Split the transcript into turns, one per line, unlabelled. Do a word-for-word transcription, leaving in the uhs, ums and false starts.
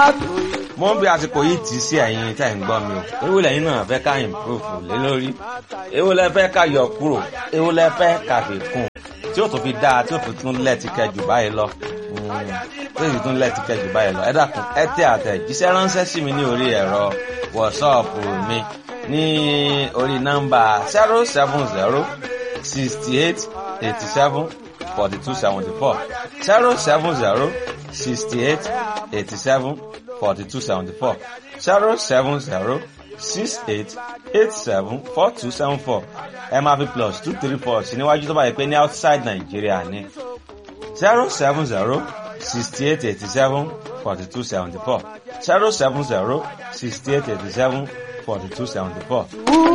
mo ń bí àsìkò yìí tì í sí ẹ̀yin tẹ́ ń gbọ́ mi o èwo lẹ́yìn náà fẹ́ ká improve lé lórí èwo lẹ fẹ́ ká yọ kúrò èwo lẹ fẹ́ ká fi kún tí ó tún fi dáa tí ó fi tún lẹ́ẹ̀tì kẹjù báyìí lọ tí ó sì tún lẹ́ẹ̀tì kẹjù báyìí lọ ẹ dákun ẹ tẹ àtẹ̀jíṣẹ́ ránṣẹ́ sí mi ní orí ẹ̀rọ wọ̀ṣọ́ọ̀pù mi ní orí nọ́mbà zero seven zero sixty eight eighty seven forty two seventy four zero seven zero sixty eight eighty seven forty two seventy four zero seven zero six eight eight seven four two seven four ẹ máa fi plus two three four sí níwájú tó bá yẹ pé ní outside Nigeria ní zero seven zero sixty eight eighty seven forty two seventy four zero seven zero sixty eight eighty seven forty two seventy four.